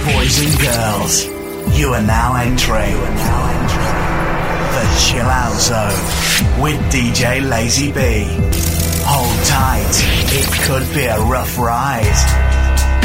Boys and girls, you are now entering the Chill Out Zone with DJ Lazy B. Hold tight, it could be a rough ride.